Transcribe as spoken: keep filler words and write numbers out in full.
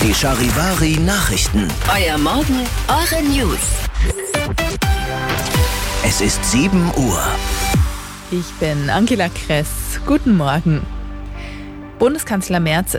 Die Charivari Nachrichten. Euer Morgen, eure News. Es ist sieben Uhr. Ich bin Angela Kress. Guten Morgen. Bundeskanzler Merz